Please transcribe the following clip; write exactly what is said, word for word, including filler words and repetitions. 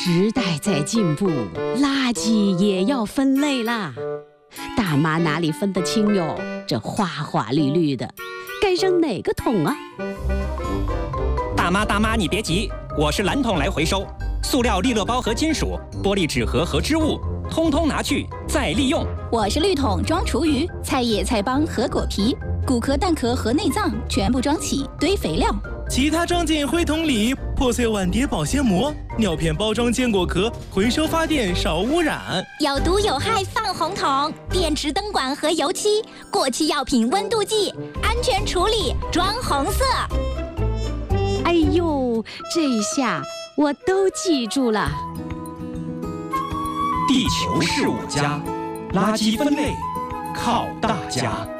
时代在进步，垃圾也要分类啦。大妈哪里分得清哟？这花花绿绿的，该扔哪个桶啊？ 大妈大妈，你别急，我是蓝桶来回收。塑料利乐包和金属、玻璃纸盒和织物，通通拿去再利用。 我是绿桶装厨余，菜叶、菜帮和果皮、骨壳、蛋壳和内脏全部装起堆肥料。 其他装进灰桶里，破碎碗碟保鲜膜，尿片包装坚果壳，回收发电少污染。 有毒有害放红桶，电池灯管和油漆，过期药品温度计，安全处理装红色。 哎呦，这下我都记住了。 地球是我家，垃圾分类靠大家。